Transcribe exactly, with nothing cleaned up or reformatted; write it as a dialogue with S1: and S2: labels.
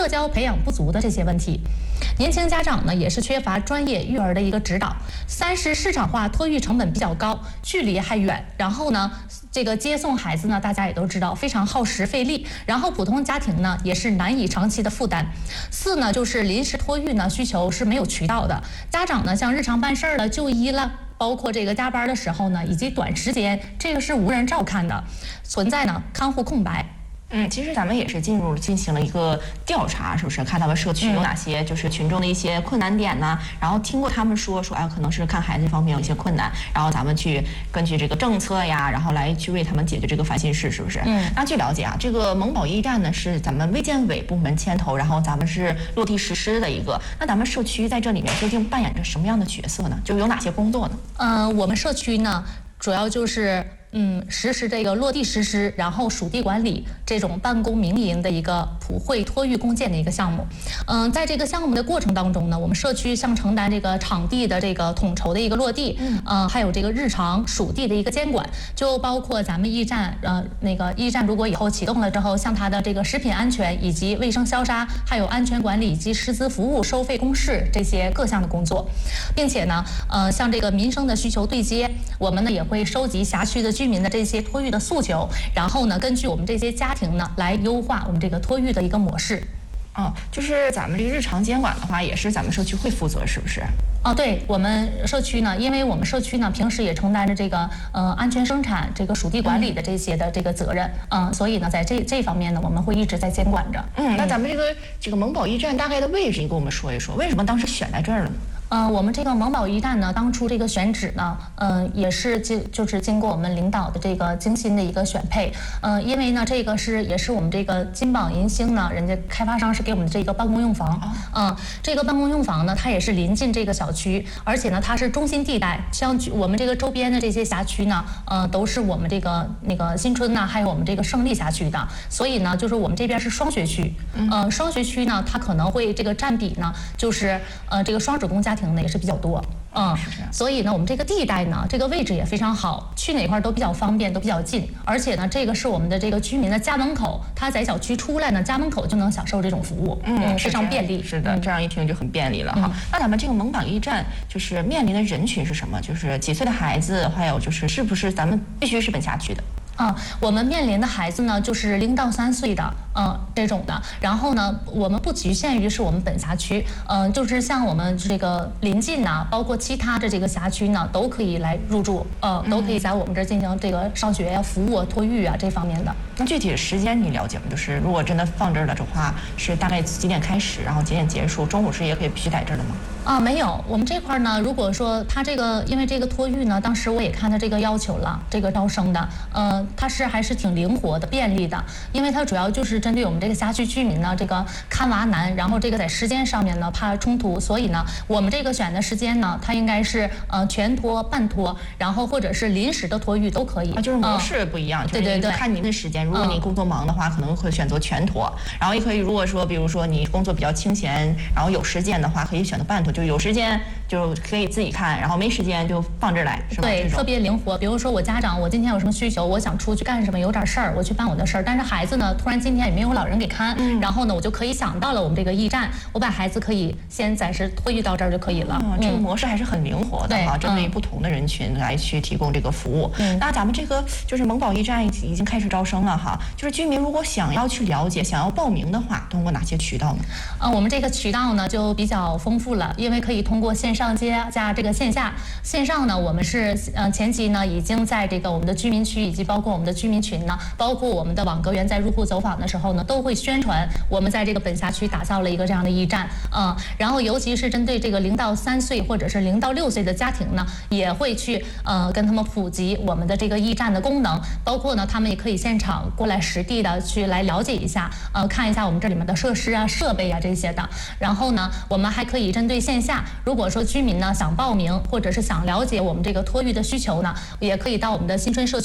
S1: 社交培养不足的这些问题。年轻家长呢也是缺乏专业育儿的一个指导。三是市场化托育成本比较高，距离还远，然后呢，这个接送孩子呢，大家也都知道非常耗时费力，然后普通家庭呢也是难以长期的负担。四呢就是临时托育呢需求是没有渠道的，家长呢像日常办事儿了、就医了。包括这个加班的时候呢，以及短时间，这个是无人照看的，存在呢看护空白。
S2: 嗯，其实咱们也是进入进行了一个调查，是不是？看咱们社区有哪些就是群众的一些困难点呢？然后听过他们说说，哎，可能是看孩子方面有一些困难，然后咱们去根据这个政策呀，然后来去为他们解决这个烦心事，是不是？嗯。那据了解啊，这个萌宝驿站呢是咱们卫健委部门牵头，然后咱们是落地实施的一个。那咱们社区在这里面究竟扮演着什么样的角色呢？就有哪些工作呢？
S1: 呃，我们社区呢，主要就是。嗯，实施这个落地实施，然后属地管理这种办公民营的一个普惠托育共建的一个项目。嗯，在这个项目的过程当中呢，我们社区像承担这个场地的这个统筹的一个落地，嗯，呃，还有这个日常属地的一个监管，就包括咱们驿站，呃，那个驿站如果以后启动了之后，像它的这个食品安全以及卫生消杀，还有安全管理以及师资服务、收费公示这些各项的工作，并且呢，呃，像这个民生的需求对接，我们呢也会收集辖区的居。居民的这些托育的诉求，然后呢，根据我们这些家庭呢，来优化我们这个托育的一个模式。
S2: 哦，就是咱们这个日常监管的话，也是咱们社区会负责，是不是？
S1: 哦，对，我们社区呢，因为我们社区呢平时也承担着这个呃安全生产、这个属地管理的这些的这个责任，嗯、呃，所以呢，在这这方面呢，我们会一直在监管着。
S2: 嗯，那咱们这个这个萌宝驿站大概的位置，你跟我们说一说，为什么当时选在这儿了呢？
S1: 呃，我们这个萌宝驿站呢，当初这个选址呢，嗯、呃，也是经就是经过我们领导的这个精心的一个选配，嗯、呃，因为呢，这个是也是我们这个金榜银星呢，人家开发商是给我们这个办公用房，嗯、呃，这个办公用房呢，它也是临近这个小区，而且呢，它是中心地带，像我们这个周边的这些辖区呢，呃，都是我们这个那个新春呢，还有我们这个胜利辖区的，所以呢，就是我们这边是双学区，嗯、呃，双学区呢，它可能会这个占比呢，就是呃这个双职工家庭呢也是比较多，嗯，所以呢，我们这个地带呢，这个位置也非常好，去哪块都比较方便，都比较近，而且呢，这个是我们的这个居民的家门口，他在小区出来呢，家门口就能享受这种服务，嗯，非常便利。
S2: 是的，这样一听就很便利了哈。那咱们这个萌宝驿站就是面临的人群是什么？就是几岁的孩子，还有就是是不是咱们必须是本辖区的？
S1: 啊、嗯，我们面临的孩子呢，就是零到三岁的，嗯、呃，这种的。然后呢，我们不局限于是我们本辖区，嗯、呃，就是像我们这个临近呐，包括其他的这个辖区呢，都可以来入住，呃，都可以在我们这儿进行这个上学呀、服务啊、托育啊这方面的。
S2: 那具体的时间你了解吗？就是如果真的放这儿了的话，是大概几点开始，然后几点结束？中午是也可以必须在这儿的吗？
S1: 啊，没有，我们这块呢，如果说他这个，因为这个托育呢，当时我也看他这个要求了，这个招生的，呃，它是还是挺灵活的、便利的，因为它主要就是针对我们这个辖区居民呢，这个看娃难，然后这个在时间上面呢怕冲突，所以呢，我们这个选的时间呢，它应该是呃全托、半托，然后或者是临时的托育都可以，
S2: 啊，就是模式不一样，嗯、
S1: 对对对，
S2: 看您的时间，如果您工作忙的话，可能会选择全托，然后也可以，如果说比如说你工作比较清闲，然后有时间的话，可以选择半托，就有时间就可以自己看，然后没时间就放这儿来，是吧？
S1: 对，特别灵活。比如说我家长，我今天有什么需求，我想出去干什么，有点事儿，我去办我的事儿。但是孩子呢，突然今天也没有老人给看，嗯、然后呢，我就可以想到了我们这个驿站，我把孩子可以先暂时托育到这儿就可以了。
S2: 嗯，这个模式还是很灵活的哈，针对不同的人群来去提供这个服务。嗯，那咱们这个就是萌宝驿站已经开始招生了哈，就是居民如果想要去了解、想要报名的话，通过哪些渠道呢？
S1: 呃，我们这个渠道呢就比较丰富了，因为可以通过线上加加这个线下。线上呢，我们是呃前期呢已经在这个我们的居民区以及包括我们的居民群呢，包括我们的网格员在入户走访的时候呢，都会宣传我们在这个本辖区打造了一个这样的驿站，嗯、呃，然后尤其是针对这个零到三岁或者是零到六岁的家庭呢，也会去呃跟他们普及我们的这个驿站的功能，包括呢他们也可以现场过来实地的去来了解一下，呃看一下我们这里面的设施啊、设备啊这些的。然后呢，我们还可以针对线下，如果说居民呢想报名或者是想了解我们这个托育的需求呢，也可以到我们的新春社区。